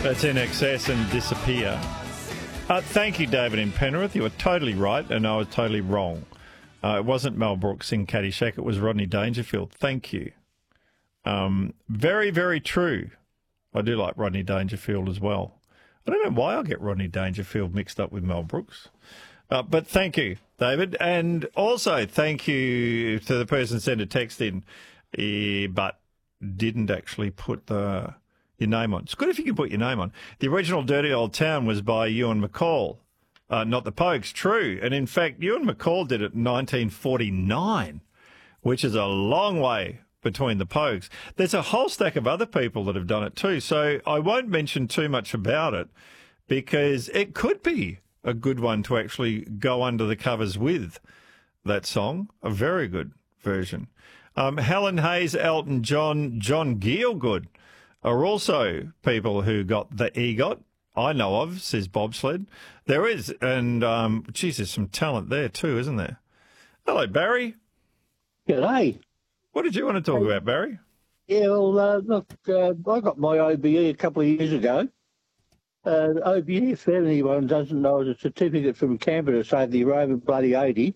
That's In Excess and Disappear. Thank you, David in Penrith. You were totally right, and I was totally wrong. It wasn't Mel Brooks in Caddyshack. It was Rodney Dangerfield. Thank you. Very, very true. I do like Rodney Dangerfield as well. I don't know why I get Rodney Dangerfield mixed up with Mel Brooks. But thank you, David. And also thank you to the person who sent a text in, but didn't actually put your name on. It's good if you can put your name on. The original Dirty Old Town was by Ewan McCall, not the Pogues. True. And in fact, Ewan McCall did it in 1949, which is a long way between the Pogues. There's a whole stack of other people that have done it too, so I won't mention too much about it because it could be a good one to actually go under the covers with that song. A very good version. Helen Hayes, Elton John, John Gielgud are also people who got the EGOT. I know of, says Bobsled. There is, and geez, there's some talent there too, isn't there? Hello, Barry. G'day. What did you want to talk about, Barry? Yeah, well, look, I got my OBE a couple of years ago. OBE, if anyone doesn't know, is a certificate from Canberra to say that you're over bloody 80.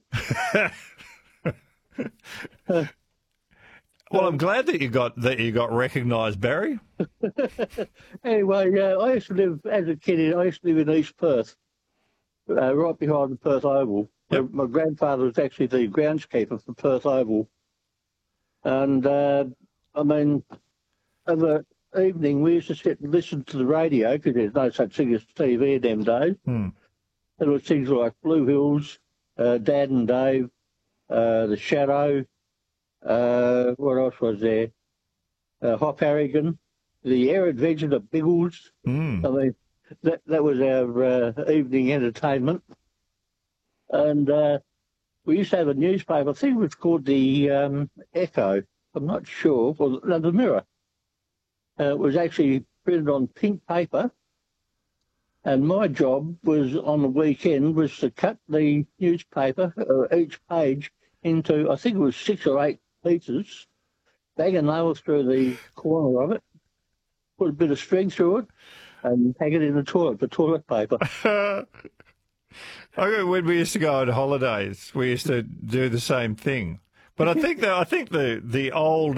Well, I'm glad that you got recognised, Barry. Anyway, I used to live, as a kid, I used to live in East Perth, right behind the Perth Oval. Yep. My grandfather was actually the groundskeeper for Perth Oval. And, I mean, over evening, we used to sit and listen to the radio because there's no such thing as TV in them days. There were things like Blue Hills, Dad and Dave, The Shadow, what else was there? Hop Harrigan, The Air Adventures of Biggles. I mean, that was our evening entertainment. And we used to have a newspaper, I think it was called the Echo, I'm not sure, or no, the Mirror. It was actually printed on pink paper, and my job was on the weekend was to cut the newspaper, each page, into, I think it was 6 or 8 pieces, bang a nail through the corner of it, put a bit of string through it, and hang it in the toilet for toilet paper. I remember when we used to go on holidays, we used to do the same thing. But I think the old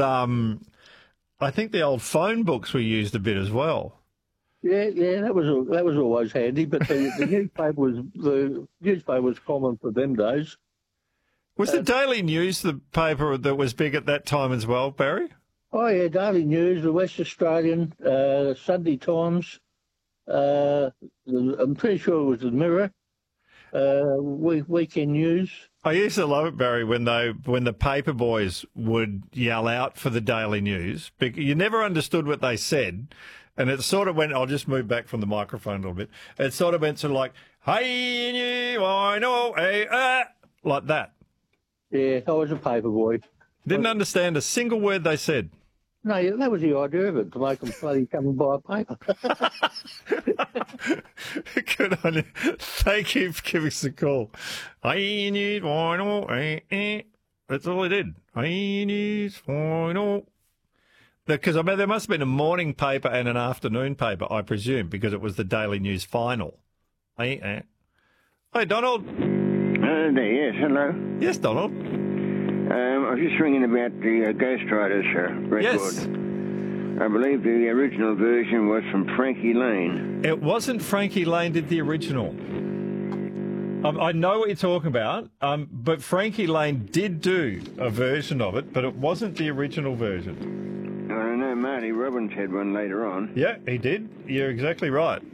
phone books were used a bit as well. Yeah, that was always handy. But the newspaper was common for them days. Was the Daily News the paper that was big at that time as well, Barry? Oh yeah, Daily News, the West Australian, Sunday Times. I'm pretty sure it was the Mirror. Weekend News. I used to love it, Barry, when the paper boys would yell out for the Daily News. You never understood what they said, and it sort of went. I'll just move back from the microphone a little bit. It sort of went sort of like, "Hey, I know, hey, like that." Yeah, I was a paper boy. Didn't understand a single word they said. No, yeah, that was the idea of it, to make them bloody come and buy a paper. Good on you. Thank you for giving us a call. I need one. That's all I did. I need one. Because I mean, there must have been a morning paper and an afternoon paper, I presume, because it was the Daily News final. Hey, Donald. Yes, hello. Yes, Donald. I was just ringing about the Ghost Riders record. Yes. I believe the original version was from Frankie Lane. It wasn't Frankie Lane did the original. I know what you're talking about, but Frankie Lane did do a version of it, but it wasn't the original version. I know Marty Robbins had one later on. Yeah, he did. You're exactly right.